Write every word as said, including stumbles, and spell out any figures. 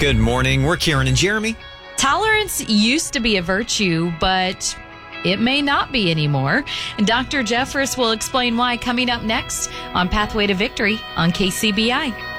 Good morning. We're Kieran and Jeremy. Tolerance used to be a virtue, but it may not be anymore. And Doctor Jeffress will explain why coming up next on Pathway to Victory on K C B I.